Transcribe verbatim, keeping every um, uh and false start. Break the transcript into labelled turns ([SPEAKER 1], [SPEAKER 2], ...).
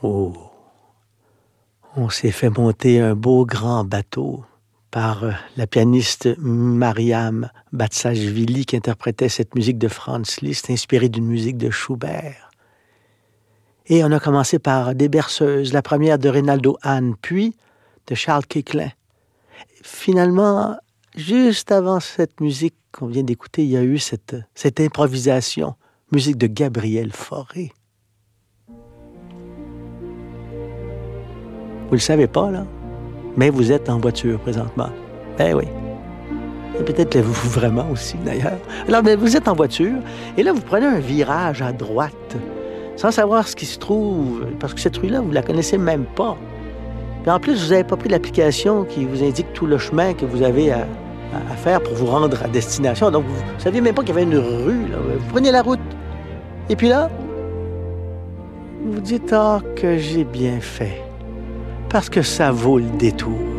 [SPEAKER 1] Oh, on s'est fait monter un beau grand bateau par euh, la pianiste Mariam Batsashvili qui interprétait cette musique de Franz Liszt, inspirée d'une musique de Schubert. Et on a commencé par des berceuses, la première de Reynaldo Hahn, puis de Charles Koechlin. Finalement, juste avant cette musique qu'on vient d'écouter, il y a eu cette, cette improvisation, musique de Gabriel Fauré. Vous le savez pas, là, mais vous êtes en voiture présentement. Ben oui. Et peut-être vous vraiment aussi, d'ailleurs. Alors, ben, vous êtes en voiture, et là, vous prenez un virage à droite, sans savoir ce qui se trouve, parce que cette rue-là, vous la connaissez même pas. Puis en plus, vous n'avez pas pris l'application qui vous indique tout le chemin que vous avez à, à, à faire pour vous rendre à destination. Donc, vous ne saviez même pas qu'il y avait une rue, là. Vous prenez la route. Et puis là, vous vous dites, ah, que j'ai bien fait. Parce que ça vaut le détour.